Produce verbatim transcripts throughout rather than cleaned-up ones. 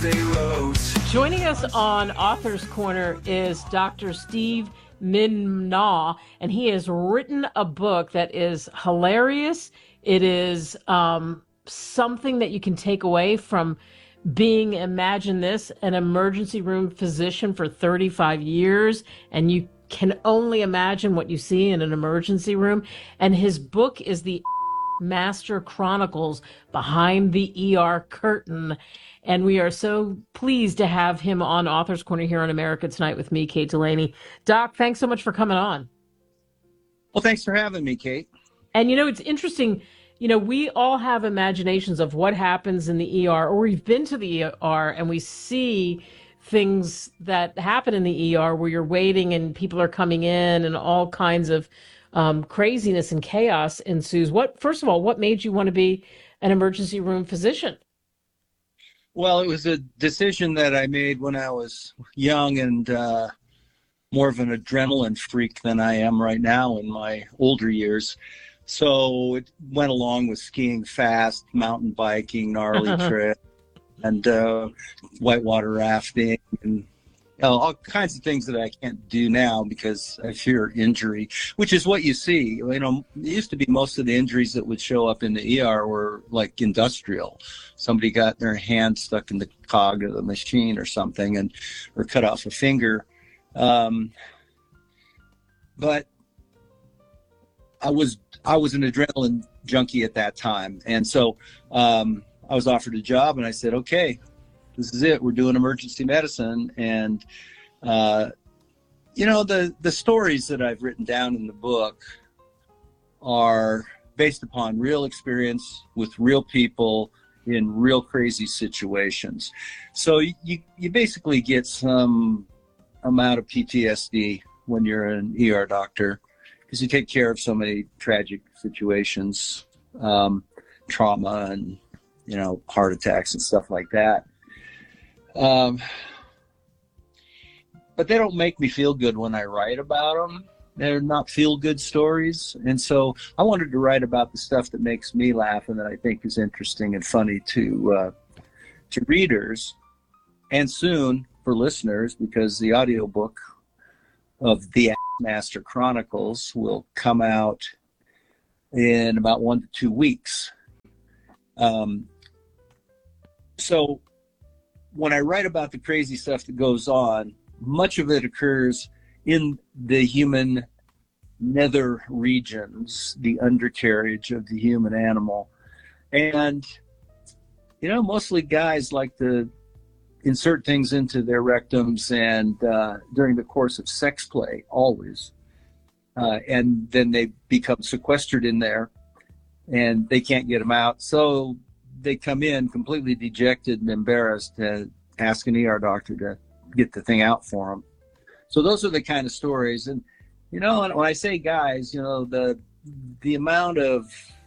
they wrote. Joining us on Author's Corner is Doctor Steve Minnaw, and he has written a book that is hilarious. It is um, something that you can take away from being, imagine this, an emergency room physician for thirty-five years, and you can only imagine what you see in an emergency room. And his book is the Master Chronicles, Behind the E R Curtain. And we are so pleased to have him on Author's Corner here on America Tonight with me, Kate Delaney. Doc, thanks so much for coming on. Well, thanks for having me, Kate. And, you know, it's interesting. You know, we all have imaginations of what happens in the E R, or we've been to the E R and we see things that happen in the E R where you're waiting and people are coming in and all kinds of um, craziness and chaos ensues. What, first of all, what made you want to be an emergency room physician? Well, it was a decision that I made when I was young and uh, more of an adrenaline freak than I am right now in my older years. So it went along with skiing fast, mountain biking, gnarly trip, and uh, whitewater rafting, and you know, all kinds of things that I can't do now because I fear injury, which is what you see. You know, it used to be most of the injuries that would show up in the E R were like industrial. Somebody got their hand stuck in the cog of the machine or something, and or cut off a finger. Um, but I was I was an adrenaline junkie at that time, and so um, I was offered a job, and I said, "Okay, this is it. We're doing emergency medicine." And uh, you know, the the stories that I've written down in the book are based upon real experience with real people in real crazy situations. So you you basically get some amount of P T S D when you're an E R doctor, because you take care of so many tragic situations, um, trauma and, you know, heart attacks and stuff like that. Um, but they don't make me feel good when I write about them. They're not feel-good stories. And so I wanted to write about the stuff that makes me laugh and that I think is interesting and funny to uh, to readers, and soon for listeners, because the audiobook of the Master Chronicles will come out in about one to two weeks. Um, so when I write about the crazy stuff that goes on, much of it occurs in the human nether regions, the undercarriage of the human animal. And, you know, mostly guys like to insert things into their rectums and uh, during the course of sex play, always. Uh, and then they become sequestered in there and they can't get them out. So they come in completely dejected and embarrassed to ask an E R doctor to get the thing out for them. So those are the kind of stories. And, you know, when I say guys, you know, the the amount of,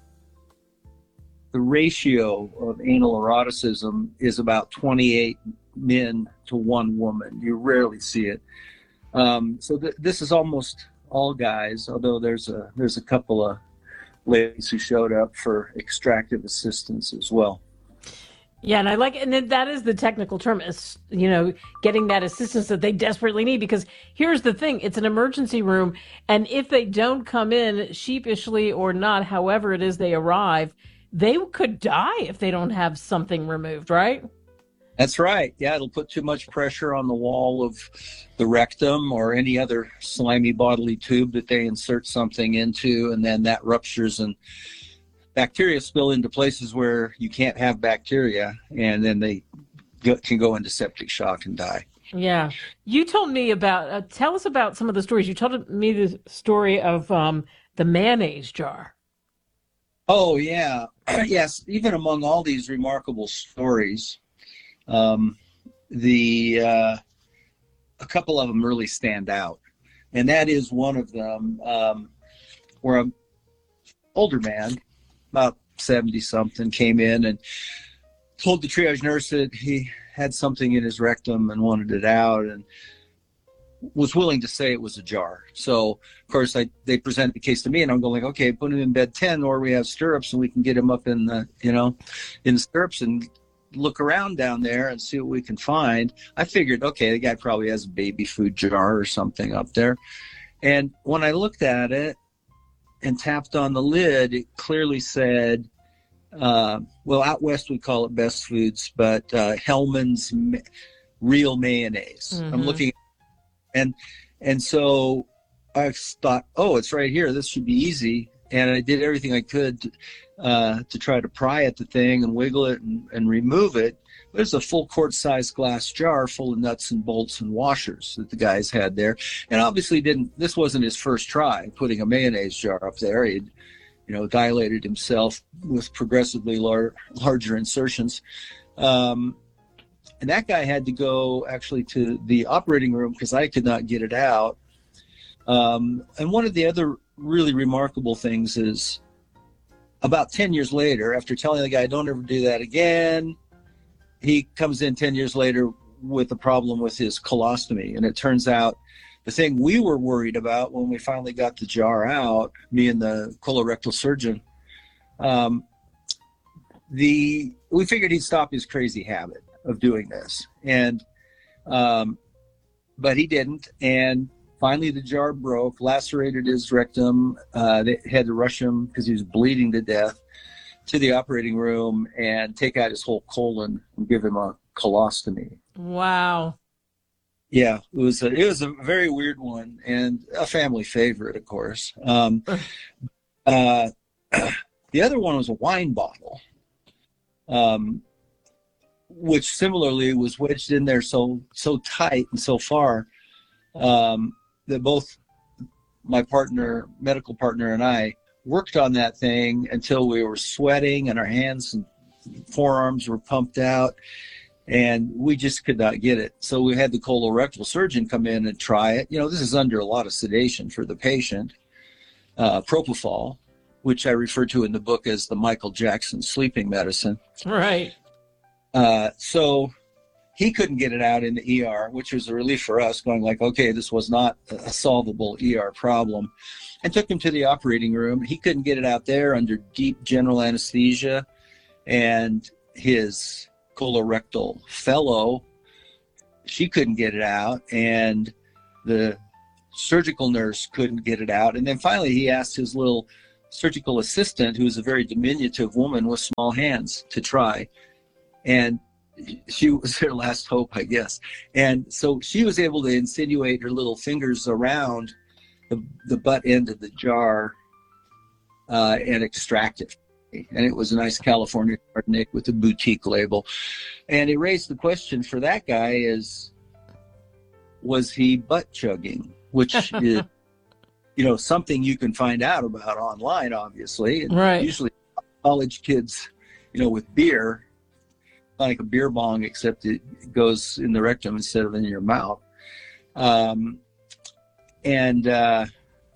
the ratio of anal eroticism is about twenty-eight men to one woman. You rarely see it. Um, so th- this is almost all guys, although there's a there's a couple of ladies who showed up for extractive assistance as well. Yeah, and I like, and then that is the technical term, is, you know, getting that assistance that they desperately need. Because here's the thing, it's an emergency room, and if they don't come in sheepishly or not, however it is they arrive, they could die if they don't have something removed, right? That's right. Yeah, it'll put too much pressure on the wall of the rectum or any other slimy bodily tube that they insert something into, and then that ruptures and bacteria spill into places where you can't have bacteria, and then they go, can go into septic shock and die. Yeah. You told me about, uh, tell us about some of the stories. You told me the story of um, the mayonnaise jar. Oh, yeah. Yes, even among all these remarkable stories, um, the uh, a couple of them really stand out. And that is one of them um, where an older man, about seventy-something, came in and told the triage nurse that he had something in his rectum and wanted it out, and was willing to say it was a jar. So, of course, I, they present the case to me, and I'm going like, okay, put him in bed ten, or we have stirrups, and we can get him up in the, you know, in the stirrups and look around down there and see what we can find. I figured, okay, the guy probably has a baby food jar or something up there. And when I looked at it and tapped on the lid, it clearly said, uh, well, out west we call it Best Foods, but uh, Hellmann's ma- Real Mayonnaise. Mm-hmm. I'm looking, and and so I thought, oh, it's right here. This should be easy. And I did everything I could to, uh, to try to pry at the thing and wiggle it and, and remove it. There's a full quart-sized glass jar full of nuts and bolts and washers that the guys had there. And obviously didn't, this wasn't his first try putting a mayonnaise jar up there. He'd, you know, dilated himself with progressively lar- larger insertions. Um, and that guy had to go actually to the operating room because I could not get it out. Um, and one of the other really remarkable things is about ten years later, after telling the guy, don't ever do that again, he comes in ten years later with a problem with his colostomy. And it turns out the thing we were worried about when we finally got the jar out, me and the colorectal surgeon, um, the we figured he'd stop his crazy habit of doing this. And um, but he didn't. And finally, the jar broke, lacerated his rectum. Uh, they had to rush him because he was bleeding to death to the operating room and take out his whole colon and give him a colostomy. Wow. Yeah, it was a, it was a very weird one and a family favorite, of course. Um, uh, the other one was a wine bottle, um, which similarly was wedged in there so so tight and so far. Um, that both my partner, medical partner, and I worked on that thing until we were sweating and our hands and forearms were pumped out, and we just could not get it. So we had the colorectal surgeon come in and try it. You know, this is under a lot of sedation for the patient, uh, propofol, which I refer to in the book as the Michael Jackson sleeping medicine. Right. Uh, so he couldn't get it out in the E R, which was a relief for us, going like, okay, this was not a solvable E R problem, and took him to the operating room. He couldn't get it out there under deep general anesthesia, and his colorectal fellow, she couldn't get it out, and the surgical nurse couldn't get it out. And then finally he asked his little surgical assistant, who's a very diminutive woman with small hands, to try. And she was their last hope, I guess. And so she was able to insinuate her little fingers around the, the butt end of the jar uh, and extract it. And it was a nice California Chardonnay with a boutique label. And it raised the question for that guy is, was he butt chugging? Which is, you know, something you can find out about online, obviously. And right. Usually college kids, you know, with beer, like a beer bong, except it goes in the rectum instead of in your mouth. Um, and uh,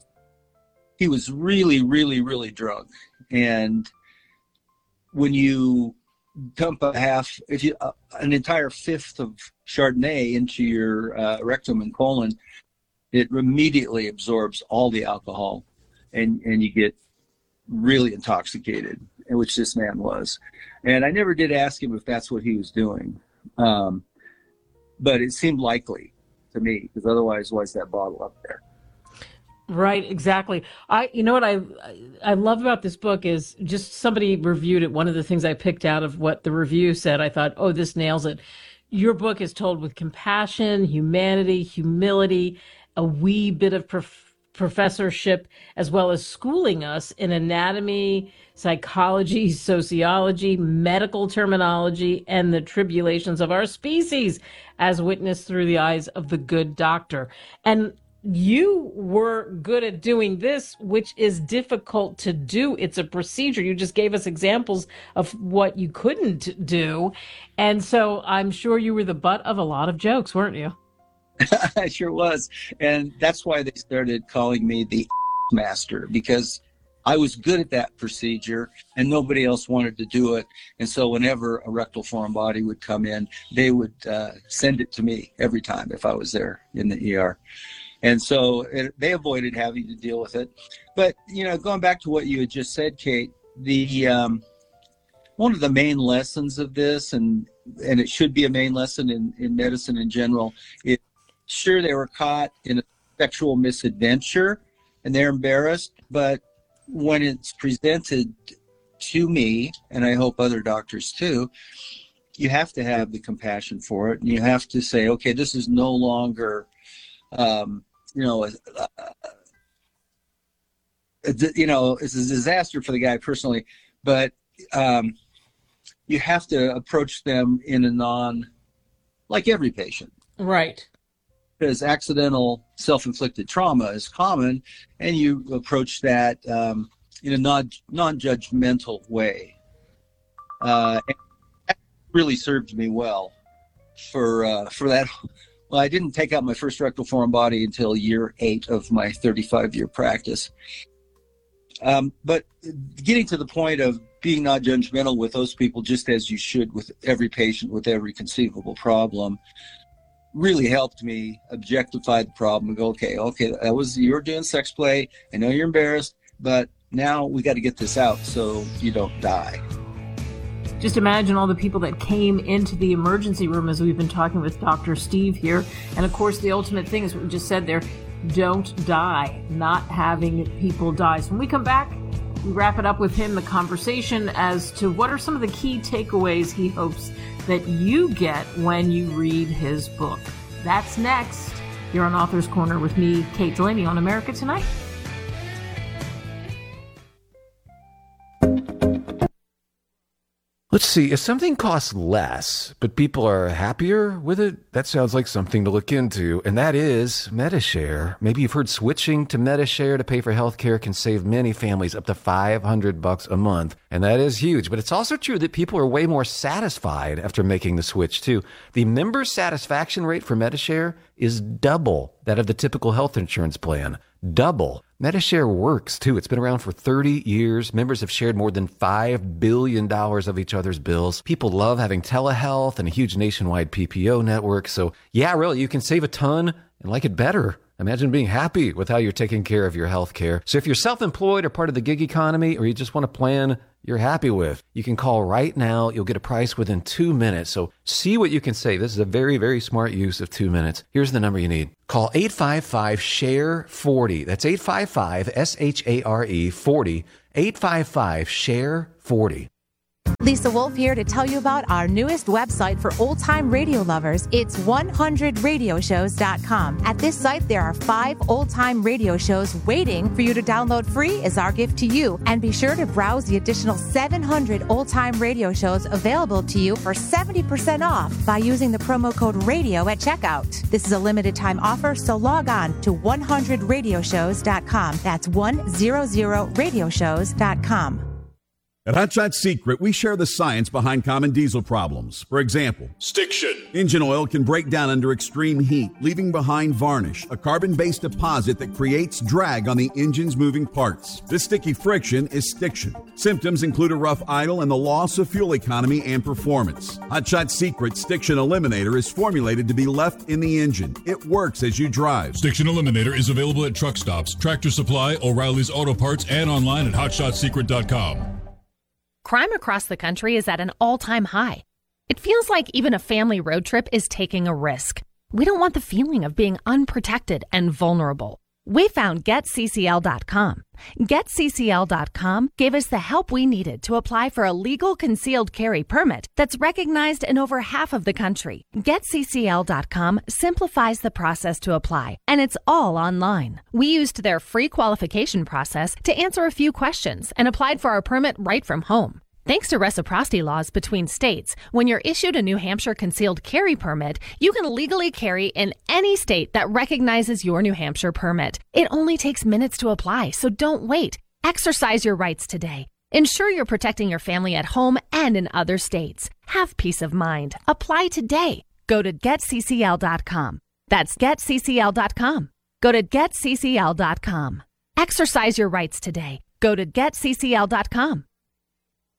he was really, really, really drunk. And when you dump a half, if you uh, an entire fifth of Chardonnay into your uh, rectum and colon, it immediately absorbs all the alcohol, and and you get really intoxicated, which this man was. And I never did ask him if that's what he was doing. Um, but it seemed likely to me, because otherwise, why is that bottle up there? Right, exactly. I, you know what I, I love about this book is just somebody reviewed it. One of the things I picked out of what the review said, I thought, oh, this nails it. Your book is told with compassion, humanity, humility, a wee bit of prof- professorship, as well as schooling us in anatomy, psychology, sociology, medical terminology, and the tribulations of our species, as witnessed through the eyes of the good doctor. And you were good at doing this, which is difficult to do. It's a procedure. You just gave us examples of what you couldn't do. And so I'm sure you were the butt of a lot of jokes, weren't you? I sure was. And that's why they started calling me the master, because I was good at that procedure and nobody else wanted to do it. And so whenever a rectal foreign body would come in, they would uh, send it to me every time if I was there in the E R. And so it, they avoided having to deal with it. But, you know, going back to what you had just said, Kate, the um, one of the main lessons of this, and and it should be a main lesson in, in medicine in general, is sure they were caught in a sexual misadventure and they're embarrassed, but when it's presented to me, and I hope other doctors too, you have to have the compassion for it, and you have to say, okay, this is no longer, um, you know, a, a, a, you know, it's a disaster for the guy personally, but um, you have to approach them in a non, like every patient. Right. Because accidental self-inflicted trauma is common, and you approach that um, in a non, non-judgmental way. Uh, and that really served me well for uh, for that. Well, I didn't take out my first rectal foreign body until year eight of my thirty-five year practice. Um, but getting to the point of being not judgmental with those people, just as you should with every patient with every conceivable problem, really helped me objectify the problem and go, okay, okay, that was, you were doing sex play. I know you're embarrassed, but now we got to get this out so you don't die. Just imagine all the people that came into the emergency room as we've been talking with Doctor Steve here. And of course, the ultimate thing is what we just said there, don't die, not having people die. So when we come back, we wrap it up with him, the conversation as to what are some of the key takeaways he hopes that you get when you read his book. That's next. You're on Author's Corner with me, Kate Delaney, on America Tonight. Let's see, if something costs less, but people are happier with it, that sounds like something to look into, and that is Medi-Share. Maybe you've heard switching to Medi-Share to pay for healthcare can save many families up to five hundred bucks a month, and that is huge. But it's also true that people are way more satisfied after making the switch, too. The member satisfaction rate for Medi-Share is double that of the typical health insurance plan. Double. Medi-Share works, too. It's been around for thirty years. Members have shared more than five billion dollars of each other's bills. People love having telehealth and a huge nationwide P P O network. So, yeah, really, you can save a ton and like it better. Imagine being happy with how you're taking care of your health care. So if you're self-employed or part of the gig economy, or you just want a plan you're happy with, you can call right now. You'll get a price within two minutes. So see what you can save. This is a very, very smart use of two minutes. Here's the number you need. Call eight five five, S H A R E, forty. That's eight five five, S H A R E, forty. eight five five, S H A R E, forty. Lisa Wolf here to tell you about our newest website for old-time radio lovers. It's one hundred radio shows dot com. At this site, there are five old-time radio shows waiting for you to download free as our gift to you. And be sure to browse the additional seven hundred old-time radio shows available to you for seventy percent off by using the promo code RADIO at checkout. This is a limited-time offer, so log on to one hundred radio shows dot com. That's one hundred radio shows dot com. At Hot Shot Secret, we share the science behind common diesel problems. For example, stiction. Engine oil can break down under extreme heat, leaving behind varnish, a carbon-based deposit that creates drag on the engine's moving parts. This sticky friction is stiction. Symptoms include a rough idle and the loss of fuel economy and performance. Hot Shot Secret Stiction Eliminator is formulated to be left in the engine. It works as you drive. Stiction Eliminator is available at truck stops, Tractor Supply, O'Reilly's Auto Parts, and online at hot shot secret dot com. Crime across the country is at an all-time high. It feels like even a family road trip is taking a risk. We don't want the feeling of being unprotected and vulnerable. We found Get C C L dot com. Get C C L dot com gave us the help we needed to apply for a legal concealed carry permit that's recognized in over half of the country. Get C C L dot com simplifies the process to apply, and it's all online. We used their free qualification process to answer a few questions and applied for our permit right from home. Thanks to reciprocity laws between states, when you're issued a New Hampshire concealed carry permit, you can legally carry in any state that recognizes your New Hampshire permit. It only takes minutes to apply, so don't wait. Exercise your rights today. Ensure you're protecting your family at home and in other states. Have peace of mind. Apply today. Go to Get C C L dot com. That's Get C C L dot com. Go to Get C C L dot com. Exercise your rights today. Go to Get C C L dot com.